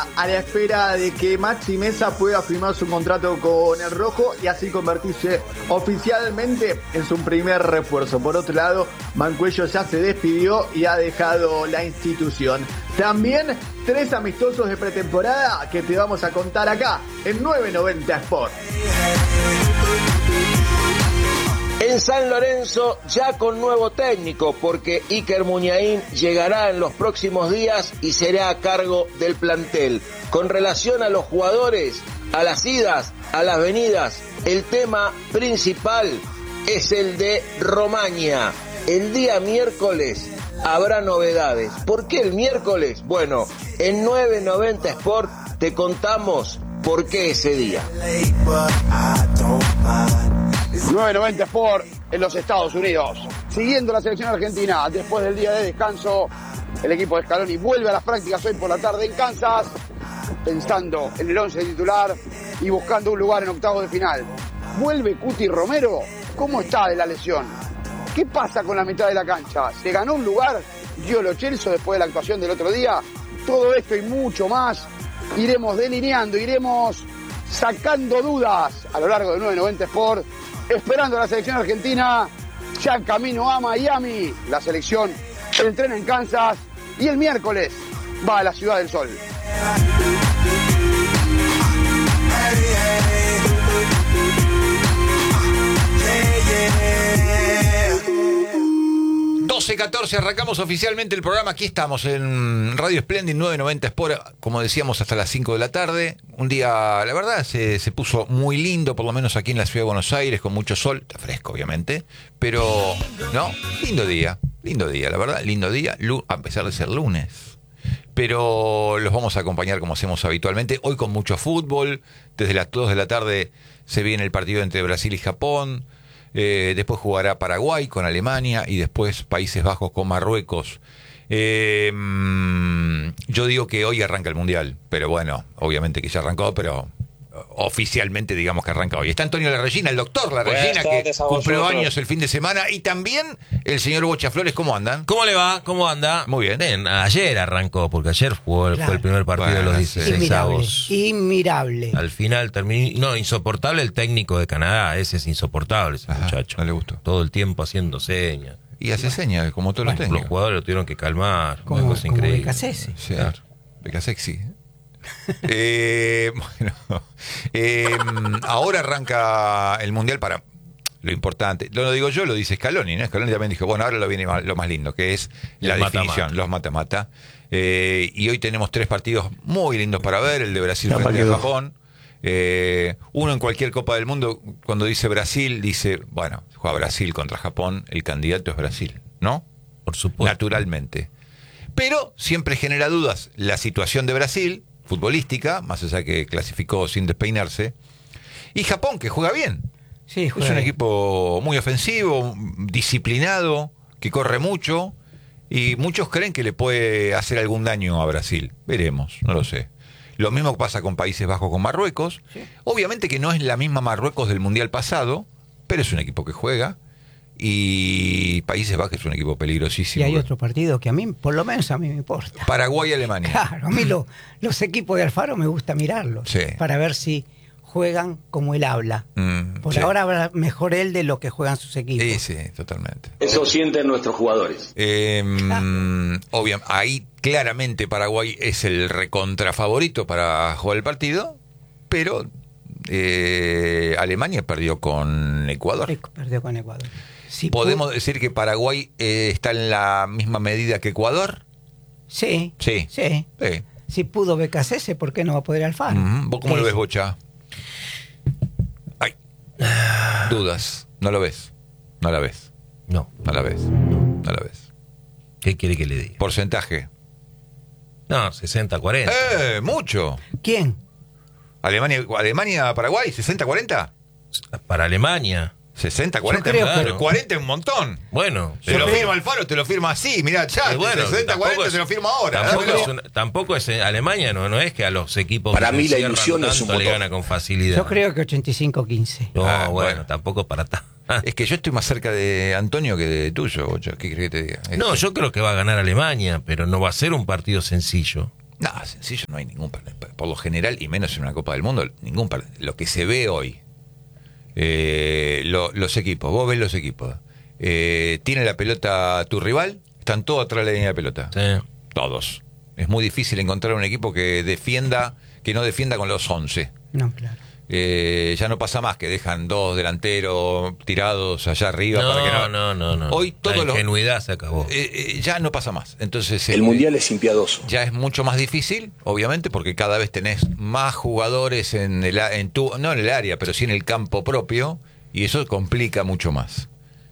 a la espera de que Maxi Mesa pueda firmar su contrato con el rojo y así convertirse oficialmente en su primer refuerzo. Por otro lado, Mancuello ya se despidió y ha dejado la institución. También 3 amistosos de pretemporada que te vamos a contar acá en 990 Sport. En San Lorenzo ya con nuevo técnico, porque Iker Muniain llegará en los próximos días y será a cargo del plantel. Con relación a los jugadores, a las idas, a las venidas, el tema principal es el de Romaña. El día miércoles habrá novedades. ¿Por qué el miércoles? Bueno, en 990 Sport te contamos por qué ese día. 990 Sport en los Estados Unidos. Siguiendo la selección argentina, después del día de descanso, el equipo de Scaloni vuelve a las prácticas hoy por la tarde en Kansas, pensando en el 11 titular y buscando un lugar en octavos de final. ¿Vuelve Cuti Romero? ¿Cómo está de la lesión? ¿Qué pasa con la mitad de la cancha? ¿Se ganó un lugar Gio Lo Celso después de la actuación del otro día? Todo esto y mucho más iremos delineando, iremos sacando dudas a lo largo de 990 Sport, esperando a la selección argentina, ya en camino a Miami. La selección entrena en Kansas y el miércoles va a la Ciudad del Sol. 12:14, arrancamos oficialmente el programa. Aquí estamos en Radio Splendid 990 Sport, como decíamos, hasta las 5 de la tarde. Un día, la verdad, se puso muy lindo, por lo menos aquí en la Ciudad de Buenos Aires, con mucho sol. Está fresco, obviamente, pero, no, lindo día, la verdad, lindo día, a pesar de ser lunes. Pero los vamos a acompañar como hacemos habitualmente. Hoy con mucho fútbol. Desde las 2 de la tarde se viene el partido entre Brasil y Japón. Después jugará Paraguay con Alemania y después Países Bajos con Marruecos. Yo digo que hoy arranca el Mundial, pero bueno, obviamente que ya arrancó, pero oficialmente digamos que arranca hoy. Está Antonio Larreyna, el doctor Larreyna, que cumplió años el fin de semana, y también el señor Bocha Flores. ¿Cómo andan? ¿Cómo le va? ¿Cómo anda? Muy bien. Bien, ayer arrancó, porque ayer fue el primer partido de los 16avos. Inmirable. Al final terminó, no, insoportable el técnico de Canadá, ese es insoportable, ese muchacho. No le gustó. Todo el tiempo haciendo señas. Y hace señas, como todos los técnicos. Los jugadores lo tuvieron que calmar, como, una cosa increíble. Becasese. Sí, claro. Becasexy. Ahora arranca el Mundial para lo importante. No lo digo yo, lo dice Scaloni, ¿no? Scaloni también dijo, bueno, ahora lo viene lo más lindo, que es la definición, los mata-mata. Y hoy tenemos 3 partidos muy lindos para ver, el de Brasil frente a Japón. Uno en cualquier Copa del Mundo, cuando dice Brasil, dice, bueno, juega Brasil contra Japón, el candidato es Brasil, ¿no? Por supuesto. Naturalmente. Pero siempre genera dudas la situación de Brasil, futbolística, más allá que clasificó sin despeinarse, y Japón, que juega bien. Sí, es un equipo muy ofensivo, disciplinado, que corre mucho, y muchos creen que le puede hacer algún daño a Brasil. Veremos, no lo sé. Lo mismo pasa con Países Bajos, con Marruecos. Sí. Obviamente que no es la misma Marruecos del Mundial pasado, pero es un equipo que juega. Y Países Bajos es un equipo peligrosísimo. Y hay otro partido que a mí, por lo menos a mí me importa. Paraguay-Alemania. Claro, a mí los equipos de Alfaro me gusta mirarlos. Sí. Para ver si juegan como él habla. Por ahora habla mejor él de lo que juegan sus equipos. Sí, sí, totalmente. Eso sienten nuestros jugadores. Obviamente, ahí claramente Paraguay es el recontrafavorito para jugar el partido, pero Alemania perdió con Ecuador. Perdió con Ecuador. Sí, ¿Podemos decir que Paraguay está en la misma medida que Ecuador? Sí. Sí. Sí. Sí. Si pudo Becasese, ¿por qué no va a poder Alfaro? ¿Vos cómo lo ves, Bocha? Ay. Dudas. ¿No lo ves? ¿No la ves? No. ¿No la ves? No la ves. ¿Qué quiere que le diga? ¿Porcentaje? No, 60-40. Mucho. ¿Quién? Alemania, Paraguay, 60-40. Para Alemania. 60-40, claro. 40 es un montón. Bueno, te lo firma Alfaro, te lo firma así, mirá, ya, bueno, 60-40 te lo firma ahora. Tampoco es Alemania, no es que a los equipos para que mí la ilusión tanto es un motor. le gana con facilidad. Yo creo que 85-15. No, bueno, tampoco para tanto. Es que yo estoy más cerca de Antonio que de tuyo, Bocha. ¿Qué crees que te diga? No, yo creo que va a ganar Alemania, pero no va a ser un partido sencillo. No, sencillo, no hay ningún partido. Por lo general, y menos en una Copa del Mundo, ningún partido. Lo que se ve hoy, los equipos, vos ves los equipos. Tiene la pelota tu rival, están todos atrás de la línea de pelota. Sí. Todos. Es muy difícil encontrar un equipo que no defienda con los 11. No, claro. Ya no pasa más que dejan 2 delanteros tirados allá arriba para que no. Hoy todo la ingenuidad se acabó. Ya no pasa más. Entonces el mundial es impiedoso. Ya es mucho más difícil, obviamente, porque cada vez tenés más jugadores no en el área, pero sí en el campo propio, y eso complica mucho más.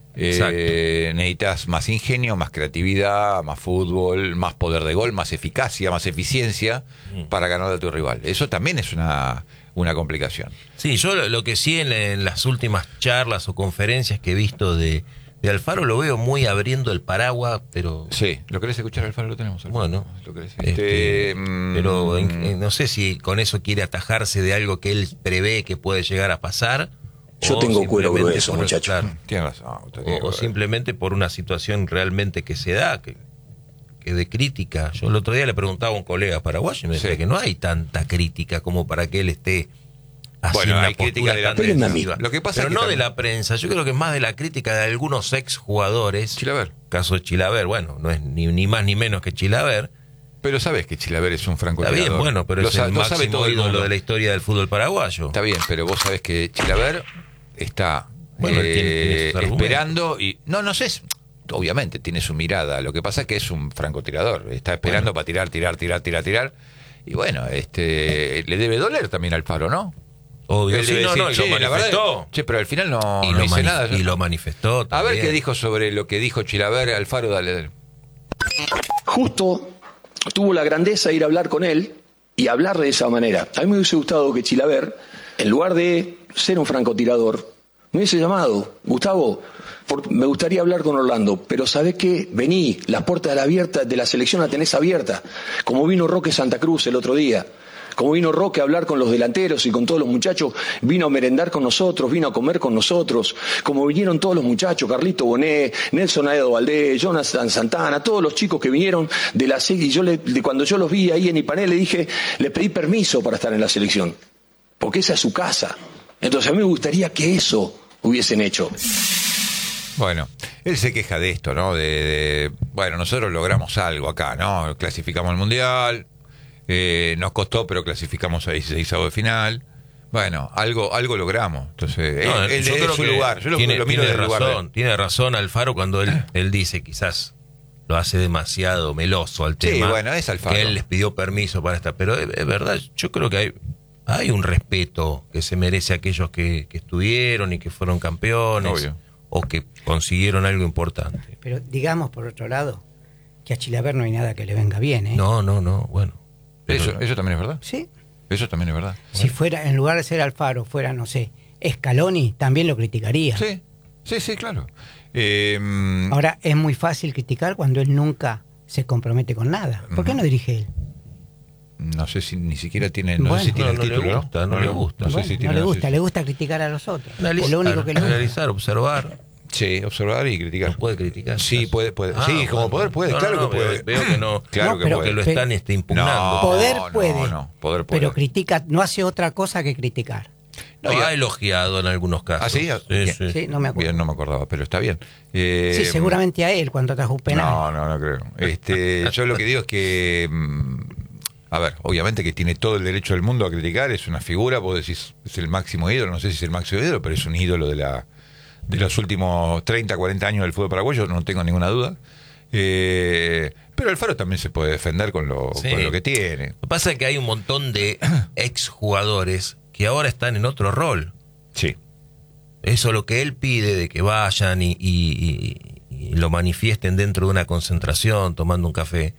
Necesitas más ingenio, más creatividad, más fútbol, más poder de gol, más eficacia, más eficiencia para ganar a tu rival. Eso también es una complicación. Sí, yo lo que sí en las últimas charlas o conferencias que he visto de Alfaro lo veo muy abriendo el paraguas, pero... Sí, ¿lo querés escuchar, Alfaro? Lo tenemos. Alfaro. Bueno, ¿Lo querés? pero no sé si con eso quiere atajarse de algo que él prevé que puede llegar a pasar. Yo tengo cuero grueso, muchacho. Claro, Tiene razón. o simplemente por una situación realmente que se da, que de crítica. Yo el otro día le preguntaba a un colega paraguayo y me decía que no hay tanta crítica como para que él esté haciendo una postura tan defensiva. Lo que pasa pero es que no también... de la prensa, yo creo que es más de la crítica de algunos ex jugadores. Chilaver. Caso de Chilaver, bueno, no es ni más ni menos que Chilaver. Pero sabes que Chilaver es un francotirador. Está bien, bueno, pero es el máximo ídolo de la historia del fútbol paraguayo. Está bien, pero vos sabés que Chilaver está tiene esperando y... No sé, obviamente tiene su mirada. Lo que pasa es que es un francotirador. Está esperando para tirar. Y bueno, le debe doler también al Alfaro, ¿no? Obvio, Él sí, debe decir, y lo manifestó. Pero al final no dice nada. Y lo manifestó también. A ver qué dijo sobre lo que dijo Chilaver, Alfaro, dale. Justo tuvo la grandeza de ir a hablar con él y hablar de esa manera. A mí me hubiese gustado que Chilaver, en lugar de ser un francotirador, me hubiese llamado: Gustavo, me gustaría hablar con Orlando, pero ¿sabés qué? Vení, las puertas de la selección la tenés abierta, como vino Roque Santa Cruz el otro día. Como vino Roque a hablar con los delanteros y con todos los muchachos, vino a merendar con nosotros, vino a comer con nosotros, como vinieron todos los muchachos, Carlito Bonet, Nelson Aedo Valdés, Jonathan Santana, todos los chicos que vinieron de la selección. Y cuando yo los vi ahí en Ipané, le pedí permiso para estar en la selección, porque esa es su casa. Entonces a mí me gustaría que eso hubiesen hecho. Bueno, él se queja de esto, ¿no? Bueno, nosotros logramos algo acá, ¿no? Clasificamos al Mundial. Nos costó, pero clasificamos a 16avos de final. Bueno, algo logramos. Entonces, él yo creo su que lugar. Yo lo miro del lugar. Tiene razón Alfaro cuando él dice, quizás lo hace demasiado meloso al tema. Sí, bueno, es Alfaro. Que él les pidió permiso para estar. Pero es verdad, yo creo que hay un respeto que se merece a aquellos que estuvieron y que fueron campeones. Obvio. O que consiguieron algo importante. Pero digamos, por otro lado, que a Chilaver no hay nada que le venga bien, ¿eh? No, bueno. Eso también es verdad. Sí. Eso también es verdad. Si fuera, en lugar de ser Alfaro, fuera, no sé, Scaloni, también lo criticaría. Sí, claro. Ahora, es muy fácil criticar cuando él nunca se compromete con nada. ¿Por qué no dirige él? No sé si ni siquiera tiene, no sé si tiene el no título. Le gusta, no le gusta. No sé si tiene, le gusta criticar a los otros. Analizar, lo único que le gusta. Analizar, observar. Sí, observar y criticar. ¿No puede criticar? Sí, puede. Sí, como poder puede, claro que puede. Veo que no. Claro que puede. Que lo están impugnando. Poder puede. Poder puede. Pero critica, no hace otra cosa que criticar. No, ha elogiado en algunos casos. ¿Ah, sí? Sí, no me acuerdo. Bien, no me acordaba, pero está bien. Sí, seguramente a él cuando atajó un penal. No creo. Yo lo que digo es que... A ver, obviamente que tiene todo el derecho del mundo a criticar, es una figura, vos decís, es el máximo ídolo, no sé si es el máximo ídolo, pero es un ídolo de los últimos 30, 40 años del fútbol paraguayo, no tengo ninguna duda. Pero Alfaro también se puede defender con lo que tiene. Lo que pasa es que hay un montón de exjugadores que ahora están en otro rol. Sí. Eso lo que él pide de que vayan y lo manifiesten dentro de una concentración, tomando un café,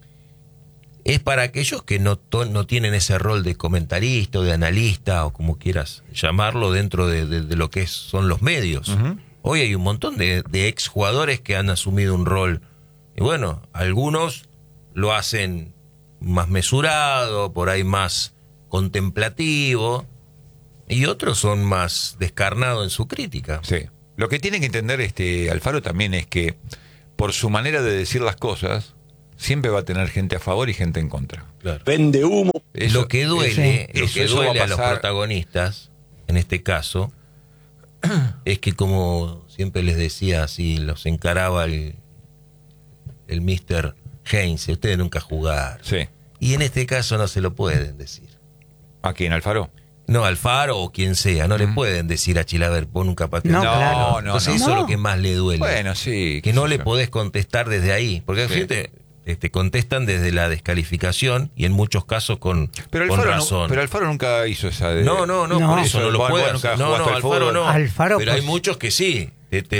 es para aquellos que no tienen ese rol de comentarista o de analista o como quieras llamarlo dentro de lo que son los medios. Uh-huh. Hoy hay un montón de exjugadores que han asumido un rol. Y bueno, algunos lo hacen más mesurado, por ahí más contemplativo, y otros son más descarnados en su crítica. Sí. Lo que tiene que entender Alfaro también es que por su manera de decir las cosas siempre va a tener gente a favor y gente en contra. Claro. Vende humo. Eso, lo que duele, eso va a a los pasar. protagonistas, en este caso, es que, como siempre les decía, así los encaraba el Mr. Heinze, ustedes nunca jugaron. Sí. Y en este caso no se lo pueden decir. ¿A quién? ¿Alfaro? No, Alfaro o quien sea, no le pueden decir a Chilaver, pon un capateador. No, claro. Entonces eso es lo que más le duele. Bueno, sí. Que qué no sé le yo. podés contestar desde ahí. Porque Sí. fíjate, contestan desde la descalificación y en muchos casos con razón. Pero Alfaro nunca hizo esa de... No, No. por eso no lo Vos puede nunca hacer. No, jugaste al Alfaro fútbol. no. Alfaro, pero pues, hay muchos que sí.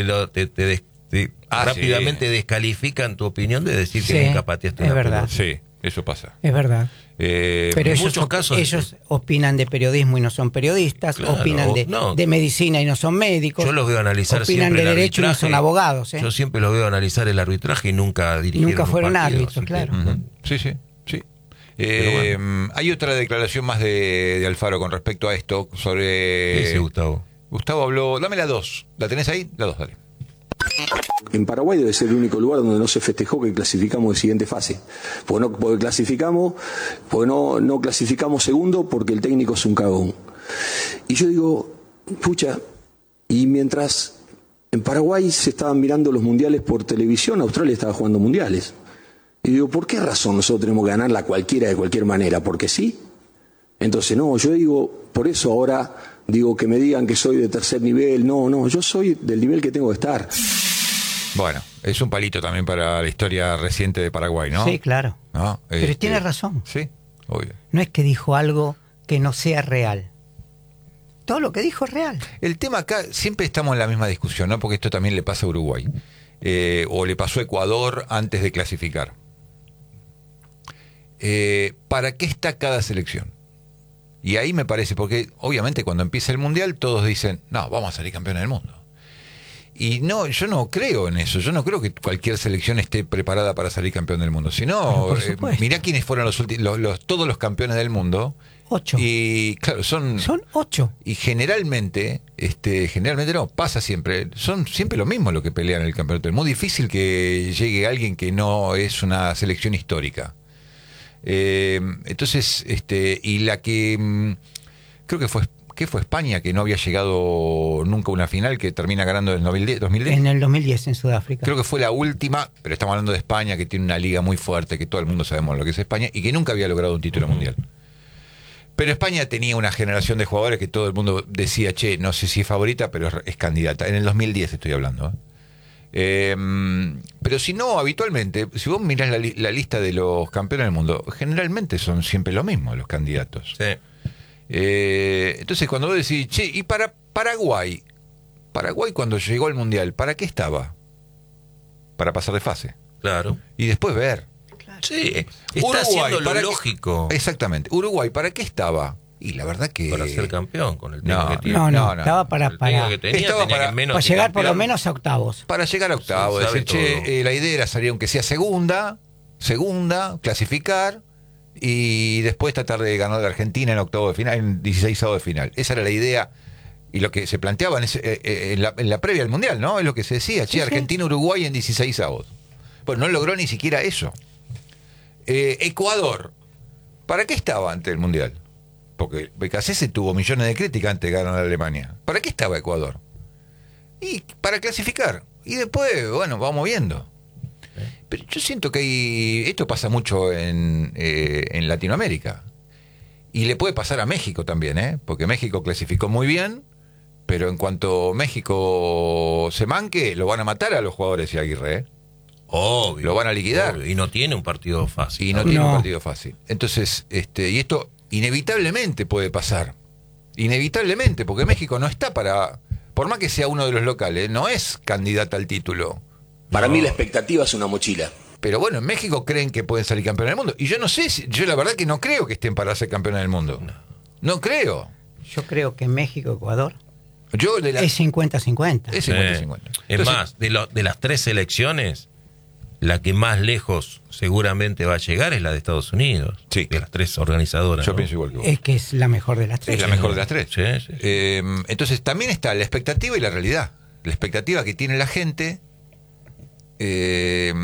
Ah, Rápidamente sí. descalifican tu opinión de decir Sí, que nunca pateaste es una verdad. pelota. Sí, eso pasa. Es verdad. Pero en ellos, muchos casos- ellos opinan de periodismo y no son periodistas, Claro, opinan no. de medicina y no son médicos, Yo los veo analizar opinan siempre de el derecho y no arbitraje. son abogados. ¿eh? Yo siempre los veo analizar el arbitraje y nunca dirigieron Nunca un fueron partido, árbitros, así que- claro. Ujú. Sí. Pero Hay otra declaración más de Alfaro con respecto a esto ¿Qué sobre... dice Gustavo? Gustavo habló... Dame la 2. ¿La tenés ahí? La 2, dale. En Paraguay debe ser el único lugar donde no se festejó que clasificamos de siguiente fase. Porque no clasificamos segundo porque el técnico es un cagón. Y yo digo, pucha, y mientras en Paraguay se estaban mirando los mundiales por televisión, Australia estaba jugando mundiales. Y digo, ¿por qué razón nosotros tenemos que ganarla cualquiera de cualquier manera? ¿Porque sí? Entonces, no, yo digo, por eso ahora digo que me digan que soy de tercer nivel. No, yo soy del nivel que tengo que estar. Bueno, es un palito también para la historia reciente de Paraguay, ¿no? Sí, claro. ¿No? Pero tiene razón. Sí, obvio. No es que dijo algo que no sea real. Todo lo que dijo es real. El tema acá, siempre estamos en la misma discusión, ¿no? Porque esto también le pasa a Uruguay. O le pasó a Ecuador antes de clasificar. ¿Para qué está cada selección? Y ahí me parece, porque obviamente cuando empieza el Mundial todos dicen, no, vamos a salir campeones del mundo. Y no, yo no creo en eso. Yo no creo que cualquier selección esté preparada para salir campeón del mundo. Sino, Por supuesto. mirá quiénes fueron todos los campeones del mundo. 8. Y claro, son 8. y generalmente no, pasa siempre, son siempre lo mismo lo que pelean en el campeonato. Es muy difícil que llegue alguien que no es una selección histórica. Entonces, y la que creo que fue España, que no había llegado nunca a una final, que termina ganando en 2010. En el 2010 en Sudáfrica. Creo que fue la última, pero estamos hablando de España, que tiene una liga muy fuerte, que todo el mundo sabemos lo que es España, y que nunca había logrado un título mundial. Pero España tenía una generación de jugadores que todo el mundo decía, che, no sé si es favorita, pero es candidata. En el 2010 estoy hablando. Pero si no, habitualmente, si vos mirás la lista de los campeones del mundo, generalmente son siempre lo mismo los candidatos. Sí. Entonces cuando vos decís, che, y para Paraguay cuando llegó al Mundial, ¿para qué estaba? Para pasar de fase. Claro. Y después ver. Sí, está Uruguay, haciendo lo ¿para qué? lógico Exactamente. Uruguay, ¿para qué estaba? Y la verdad que... para ser campeón con el técnico No, que tiene. No, no. estaba para El técnico que tenía, Estaba tenía para- que menos para que llegar por lo campeón. menos a octavos. Para llegar a octavo, Sí, sabe decir, che, todo. la idea era salir aunque sea segunda, clasificar y después tratar de ganar de Argentina en octavo de final, en 16avos de final. Esa era la idea y lo que se planteaba en la previa al Mundial, ¿no? Es lo que se decía, che, Sí, sí. Argentina-Uruguay en 16avos. Pues no logró ni siquiera eso. Ecuador, ¿para qué estaba antes del Mundial? Porque Becasese tuvo millones de críticas antes de ganar a Alemania. ¿Para qué estaba Ecuador? Y para clasificar. Y después, bueno, vamos viendo. Pero yo siento que esto pasa mucho en Latinoamérica. Y le puede pasar a México también, ¿eh? Porque México clasificó muy bien, pero en cuanto México se manque, lo van a matar a los jugadores de Aguirre, ¿eh? Obvio. Lo van a liquidar. Obvio. Y no tiene un partido fácil. Y no tiene un No. partido fácil. Entonces, y esto inevitablemente puede pasar. Inevitablemente, porque México no está para... Por más que sea uno de los locales, no es candidata al título. Para mí la expectativa es una mochila. Pero bueno, en México creen que pueden salir campeones del mundo. Y yo no sé, yo la verdad que no creo que estén para ser campeones del mundo. No creo. Yo creo que México, Ecuador Yo de la... es 50-50. Es 50-50. Es Entonces, más, de las tres selecciones, la que más lejos seguramente va a llegar es la de Estados Unidos. Sí. De las tres organizadoras. yo ¿no? pienso igual que vos. Es que es la mejor de las tres. Es la mejor de las tres. Sí, sí, sí. Entonces también está la expectativa y la realidad. La expectativa que tiene la gente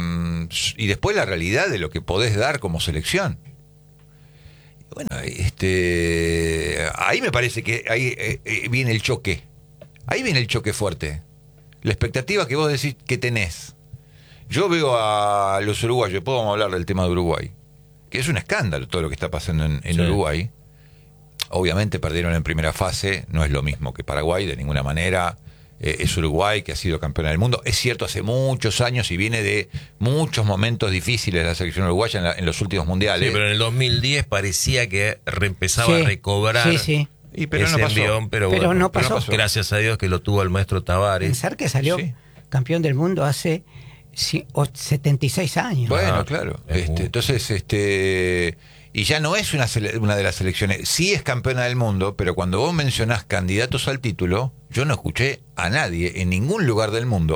y después la realidad de lo que podés dar como selección. Bueno, ahí me parece que ahí viene el choque. Ahí viene el choque fuerte. La expectativa que vos decís que tenés. Yo veo a los uruguayos, podemos hablar del tema de Uruguay, que es un escándalo todo lo que está pasando en Uruguay. Obviamente perdieron en primera fase, no es lo mismo que Paraguay, de ninguna manera. Es Uruguay, que ha sido campeona del mundo. Es cierto, hace muchos años y viene de muchos momentos difíciles la selección uruguaya en los últimos mundiales. Sí, pero en el 2010 parecía que empezaba a recobrar pero ese no pasó. envión, pero no pasó. Gracias a Dios que lo tuvo el maestro Tavares. Pensar que salió campeón del mundo hace 76 años. Bueno, claro. Entonces, y ya no es una de las selecciones. Sí es campeona del mundo, pero cuando vos mencionás candidatos al título, yo no escuché a nadie en ningún lugar del mundo,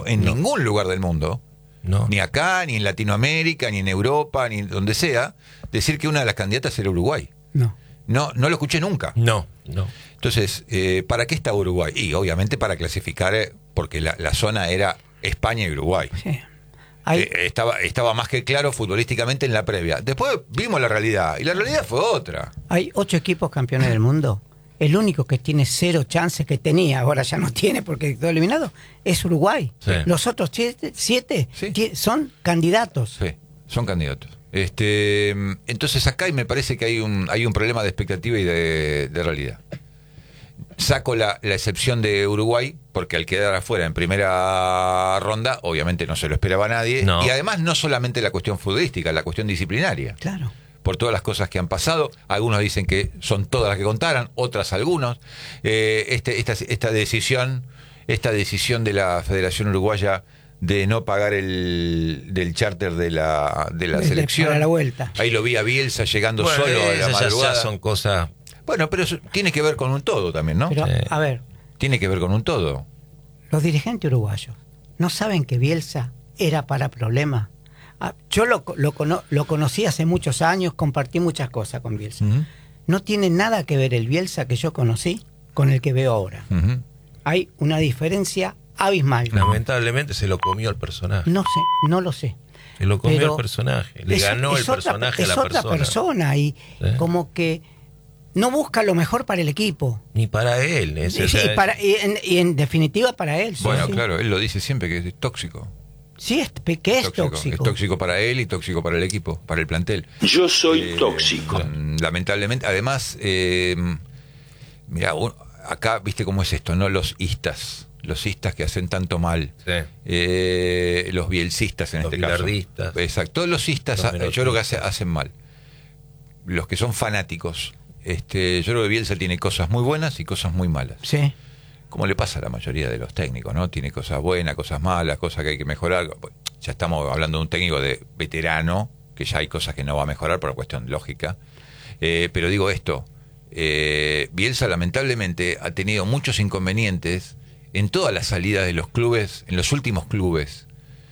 ni acá, ni en Latinoamérica, ni en Europa, ni donde sea, decir que una de las candidatas era Uruguay. No lo escuché nunca. No. Entonces, ¿para qué está Uruguay? Y obviamente para clasificar, porque la zona era España y Uruguay. Sí. Estaba más que claro futbolísticamente en la previa. Después vimos la realidad, y la realidad fue otra. Hay 8 equipos campeones del mundo. El único que tiene 0 chances, que tenía, ahora ya no tiene porque quedó eliminado, es Uruguay. Sí. Los otros 7 son candidatos. Sí, son candidatos. Entonces acá me parece que hay un problema de expectativa y de realidad. Saco la excepción de Uruguay, porque al quedar afuera en primera ronda, obviamente no se lo esperaba nadie. No. Y además no solamente la cuestión futbolística, la cuestión disciplinaria. Claro. Por todas las cosas que han pasado. Algunos dicen que son todas las que contaran, otras algunos. Esta decisión de la Federación Uruguaya de no pagar del charter de la selección. Para la vuelta. Ahí lo vi a Bielsa llegando solo a la madrugada. Ya son cosas. Bueno, pero eso tiene que ver con un todo también, ¿no? Pero, a ver, tiene que ver con un todo. los dirigentes uruguayos no saben que Bielsa era para problemas. Yo lo conocí hace muchos años, compartí muchas cosas con Bielsa. No tiene nada que ver el Bielsa que yo conocí con el que veo ahora. Hay una diferencia abismal. Lamentablemente se lo comió el personaje. No sé, no lo sé. Se lo comió Pero el personaje. Le ganó el personaje a la persona. Es otra persona y como que no busca lo mejor para el equipo. Ni para él. Y en definitiva para él. Bueno, claro, él lo dice siempre que es tóxico. Sí, es tóxico. Es tóxico para él y tóxico para el equipo, para el plantel. Yo soy tóxico. Lamentablemente, además, mira, acá viste cómo es esto, ¿no? Los istas que hacen tanto mal, los bielcistas en este caso. Exacto, todos los istas yo creo que hacen mal. Los que son fanáticos. Yo creo que Bielsa tiene cosas muy buenas y cosas muy malas. Sí. Como le pasa a la mayoría de los técnicos, ¿no? Tiene cosas buenas, cosas malas, cosas que hay que mejorar. Ya estamos hablando de un técnico de veterano, que ya hay cosas que no va a mejorar por cuestión lógica. Pero digo esto, Bielsa lamentablemente ha tenido muchos inconvenientes en todas las salidas de los clubes, en los últimos clubes.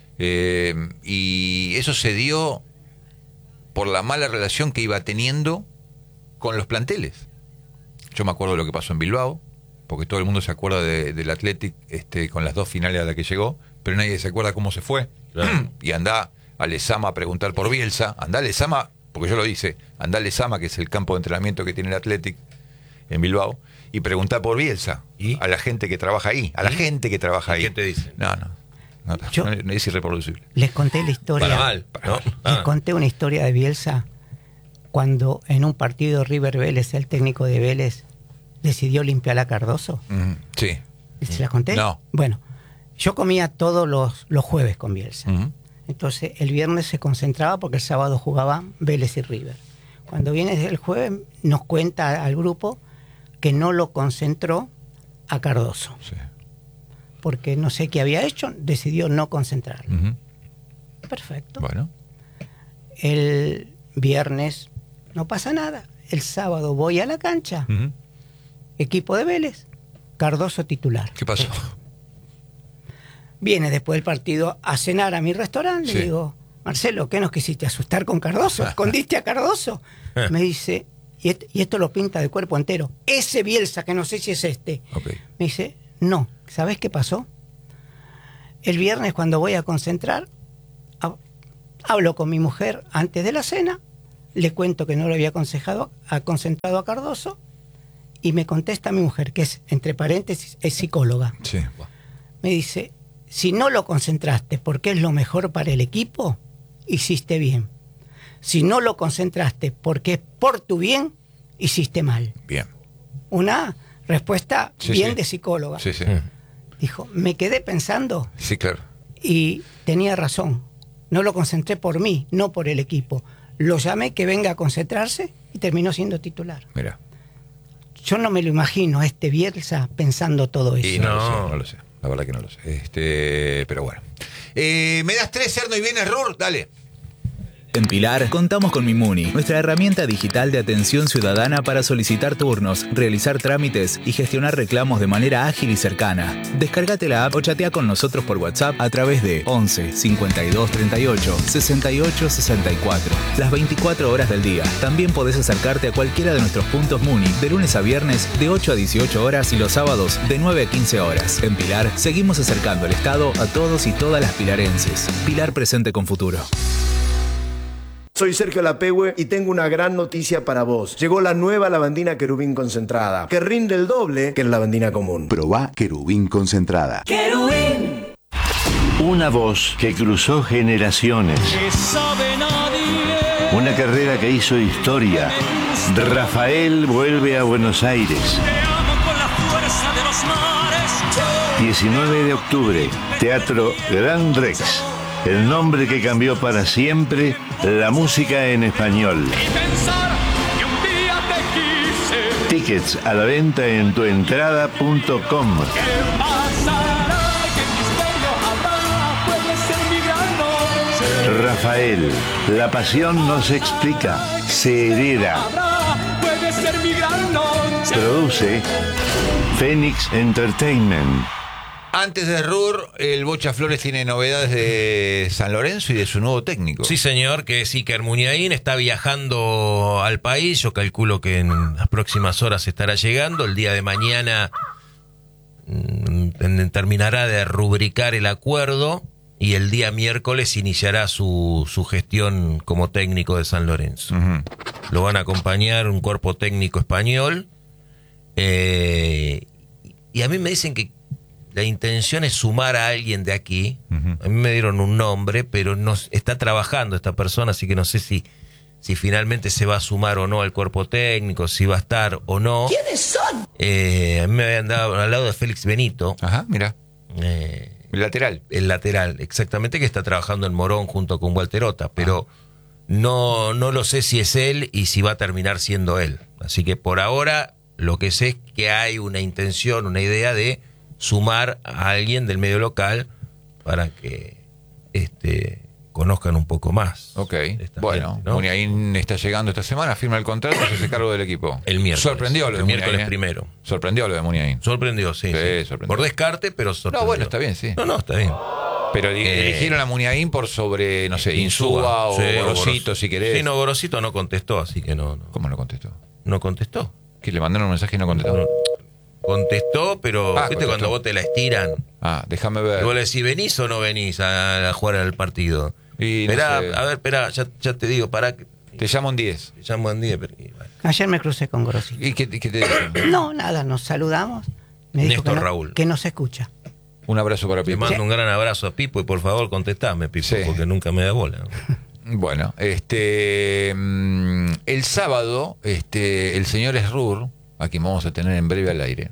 Y eso se dio por la mala relación que iba teniendo con los planteles. Yo me acuerdo de lo que pasó en Bilbao, porque todo el mundo se acuerda del Athletic con las 2 finales a las que llegó, pero nadie se acuerda cómo se fue. Claro. Y anda a Lezama a preguntar por Bielsa, anda a Lezama, porque yo lo hice, anda a Lezama, que es el campo de entrenamiento que tiene el Athletic en Bilbao, y preguntar por Bielsa. ¿Y? A la gente que trabaja ahí, ¿Qué te dicen? No, es irreproducible. Les conté la historia. Para mal, ¿no? Les conté una historia de Bielsa cuando en un partido River Vélez, el técnico de Vélez, decidió limpiar a Cardoso. Sí. ¿Se la conté? No. Bueno, yo comía todos los jueves con Bielsa. Entonces el viernes se concentraba porque el sábado jugaban Vélez y River. Cuando viene el jueves nos cuenta al grupo que no lo concentró a Cardoso. Sí. Porque no sé qué había hecho, decidió no concentrarlo. Perfecto. Bueno. El viernes no pasa nada. El sábado voy a la cancha. Equipo de Vélez. Cardoso titular. ¿Qué pasó? Viene después del partido a cenar a mi restaurante. Le digo, Marcelo, ¿qué nos quisiste asustar con Cardoso? ¿Escondiste a Cardoso? Me dice, y esto lo pinta de cuerpo entero. Ese Bielsa, que no sé si es este. Okay. Me dice, no. ¿Sabés qué pasó? El viernes cuando voy a concentrar, Hablo con mi mujer antes de la cena, le cuento que no lo había concentrado a Cardoso, y me contesta mi mujer, que es, entre paréntesis, es psicóloga. Sí. Me dice, si no lo concentraste porque es lo mejor para el equipo, hiciste bien. Si no lo concentraste porque es por tu bien, hiciste mal. Bien. Una respuesta de psicóloga. Sí, sí. Dijo, me quedé pensando Sí, claro. y tenía razón. No lo concentré por mí, no por el equipo. Lo llamé que venga a concentrarse y terminó siendo titular. Mira. Yo no me lo imagino a este Bielsa pensando todo eso. Y no lo sé. La verdad que no lo sé. Pero bueno. ¿Me das 3, Cerno, y vienes Rur? Dale. En Pilar contamos con Mimuni, nuestra herramienta digital de atención ciudadana para solicitar turnos, realizar trámites y gestionar reclamos de manera ágil y cercana. Descárgate la app o chatea con nosotros por WhatsApp a través de 11 52 38 68 64. Las 24 horas del día. También podés acercarte a cualquiera de nuestros puntos Muni de lunes a viernes de 8 a 18 horas y los sábados de 9 a 15 horas. En Pilar seguimos acercando el Estado a todos y todas las pilarenses. Pilar presente con futuro. Soy Sergio Lapehue y tengo una gran noticia para vos. Llegó la nueva lavandina Querubín concentrada, que rinde el doble que la lavandina común. Probá Querubín concentrada. ¡Querubín! Una voz que cruzó generaciones. Una carrera que hizo historia. Rafael vuelve a Buenos Aires. 19 de octubre, Teatro Gran Rex. El nombre que cambió para siempre la música en español. Tickets a la venta en tuentrada.com. Rafael, la pasión no se explica, se hereda. Produce Phoenix Entertainment. Antes de Rur, el Bocha Flores tiene novedades de San Lorenzo y de su nuevo técnico. Sí, señor, que es Iker Muniain, está viajando al país. Yo calculo que en las próximas horas estará llegando. El día de mañana terminará de rubricar el acuerdo y el día miércoles iniciará su gestión como técnico de San Lorenzo. Uh-huh. Lo van a acompañar un cuerpo técnico español. Y a mí me dicen que la intención es sumar a alguien de aquí. Uh-huh. A mí me dieron un nombre, pero no está trabajando esta persona, así que no sé si finalmente se va a sumar o no al cuerpo técnico, si va a estar o no. ¿Quiénes son? A mí me habían dado al lado de Félix Benito. Ajá, mira. El lateral. El lateral, exactamente, que está trabajando en Morón junto con Walter Ota, pero no lo sé si es él y si va a terminar siendo él. Así que por ahora lo que sé es que hay una intención, una idea de sumar a alguien del medio local para que conozcan un poco más. Ok, bueno, gente, ¿no? Muniain está llegando esta semana, firma el contrato y se hace cargo del equipo. El miércoles. Sorprendió lo de Muniain. Miércoles primero. Sorprendió lo de Muniain. Sorprendió, sí. Sorprendió. Por descarte, pero sorprendió. No, bueno, está bien, sí. No, está bien. Pero eligieron a Muniain por sobre, no sé, Insúa o Gorosito, si querés. Sí, no, Gorosito no contestó, así que no. ¿Cómo no contestó? No contestó. Que le mandaron un mensaje y no contestó. No. Contestó, pero ¿viste contestó cuando vos te la estiran? Déjame ver. Y vos le decís, ¿venís o no venís a jugar al partido? Esperá, no sé. A ver, esperá, ya te digo, pará. Te llamo en 10. Te llamo en 10. Bueno. Ayer me crucé con Gorosito. ¿Y qué te dijo? No, nada, nos saludamos. Me dijo Néstor que Raúl. Que no se escucha. Un abrazo para Pipo. Le mando un gran abrazo a Pipo y por favor contestame, Pipo, porque nunca me da bola. Bueno, el sábado, el señor Esrur, a quien vamos a tener en breve al aire,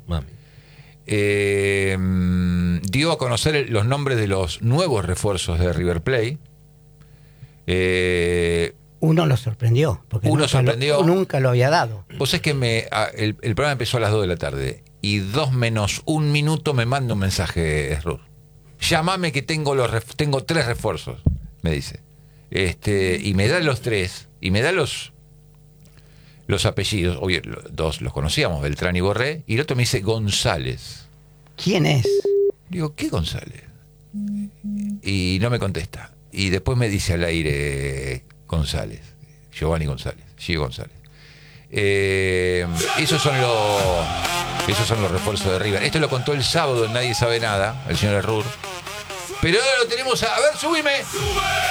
dio a conocer los nombres de los nuevos refuerzos de River Plate. Uno lo sorprendió, porque nunca lo había dado. Vos sabés que el programa empezó a las 2 de la tarde y 2 menos 1 minuto me manda un mensaje, Esrur. Llámame que tengo 3 refuerzos, me dice. Y me da los 3, y me da los apellidos. Oye, 2 los conocíamos, Beltrán y Borré, y el otro me dice González. ¿Quién es? Digo, ¿qué González? Y no me contesta. Y después me dice al aire González, Giovanni González, Gio González. Esos son los refuerzos de River. Esto lo contó el sábado en Nadie Sabe Nada, el señor Esrur. Pero ahora lo tenemos a ver, subime.